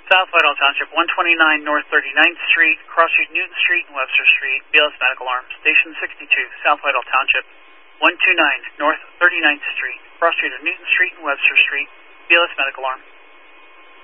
South Whitehall Township, 129 North 39th Street, cross street Newton Street and Webster Street, BLS Medical Arm. Station 62, South Whitehall Township, 129 North 39th Street, cross street of Newton Street and Webster Street, BLS Medical Arm.